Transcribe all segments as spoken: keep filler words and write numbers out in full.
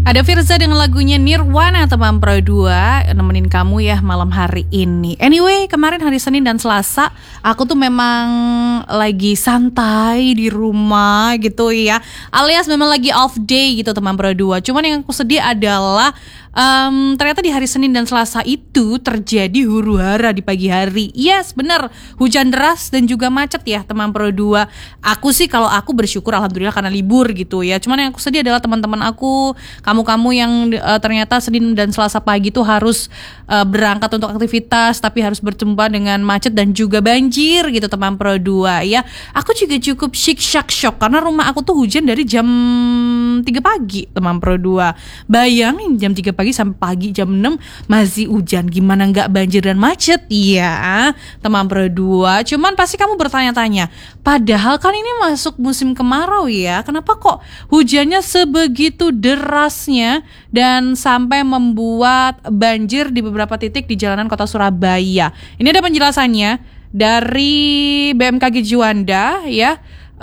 Ada Firza dengan lagunya Nirwana teman Pro dua nemenin kamu ya malam hari ini. Anyway, kemarin hari Senin dan Selasa aku tuh memang lagi santai di rumah gitu ya. Alias memang lagi off day gitu teman Pro dua. Cuman yang aku sedih adalah Um, ternyata di hari Senin dan Selasa itu terjadi huru hara di pagi hari. Yes, benar, hujan deras dan juga macet ya teman Pro dua. Aku sih kalau aku bersyukur alhamdulillah karena libur gitu ya. Cuman yang aku sedih adalah teman-teman aku, kamu-kamu yang uh, ternyata Senin dan Selasa pagi itu harus uh, berangkat untuk aktivitas tapi harus berjumpa dengan macet dan juga banjir gitu teman Pro dua ya. Aku juga cukup syik syak shock karena rumah aku tuh hujan dari jam tiga pagi teman Pro dua. Bayangin jam tiga pagi sampai pagi jam enam masih hujan, gimana nggak banjir dan macet ya teman Pro dua. Cuman pasti kamu bertanya-tanya, padahal kan ini masuk musim kemarau ya, kenapa kok hujannya sebegitu derasnya dan sampai membuat banjir di beberapa titik di jalanan kota Surabaya. Ini ada penjelasannya dari B M K G Juanda ya.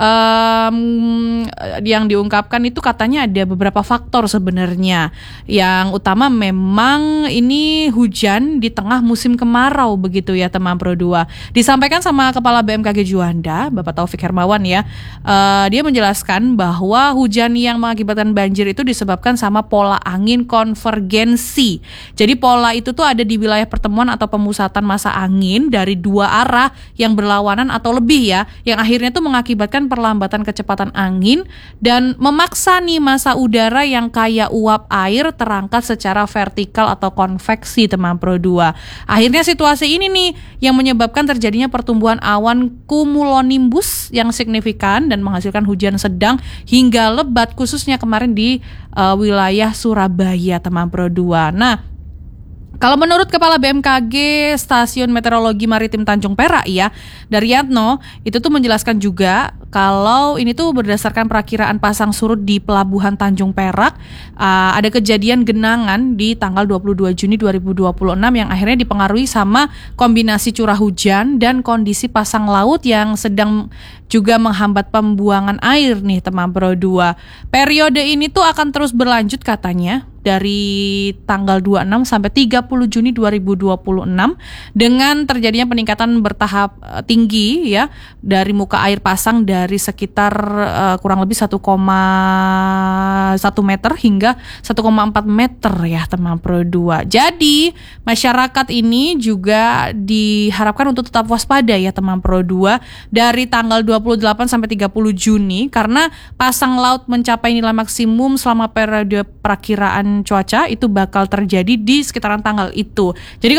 Um, yang diungkapkan itu katanya ada beberapa faktor sebenarnya. Yang utama memang ini hujan di tengah musim kemarau begitu ya teman Pro dua. Disampaikan sama Kepala B M K G Juanda, Bapak Taufik Hermawan ya. Uh, dia menjelaskan bahwa hujan yang mengakibatkan banjir itu disebabkan sama pola angin konvergensi. Jadi pola itu tuh ada di wilayah pertemuan atau pemusatan massa angin dari dua arah yang berlawanan atau lebih ya, yang akhirnya tuh mengakibatkan perlambatan kecepatan angin dan memaksa nih massa udara yang kaya uap air terangkat secara vertikal atau konveksi teman Pro dua. Akhirnya situasi ini nih yang menyebabkan terjadinya pertumbuhan awan cumulonimbus yang signifikan dan menghasilkan hujan sedang hingga lebat khususnya kemarin di uh, wilayah Surabaya teman Pro dua. Nah, kalau menurut Kepala B M K G Stasiun Meteorologi Maritim Tanjung Perak ya, Daryatno, itu tuh menjelaskan juga kalau ini tuh berdasarkan perakiraan pasang surut di Pelabuhan Tanjung Perak, uh, ada kejadian genangan di tanggal dua puluh dua Juni dua ribu dua puluh enam yang akhirnya dipengaruhi sama kombinasi curah hujan dan kondisi pasang laut yang sedang juga menghambat pembuangan air nih teman Pro dua. Periode ini tuh akan terus berlanjut katanya dari tanggal dua puluh enam sampai tiga puluh Juni dua ribu dua puluh enam dengan terjadinya peningkatan bertahap uh, tinggi ya dari muka air pasang dari sekitar uh, kurang lebih satu koma satu meter hingga satu koma empat meter ya teman Pro dua. Jadi masyarakat ini juga diharapkan untuk tetap waspada ya teman Pro dua dari tanggal dua puluh delapan sampai tiga puluh Juni karena pasang laut mencapai nilai maksimum selama periode perakiraan cuaca itu bakal terjadi di sekitaran tanggal itu. Jadi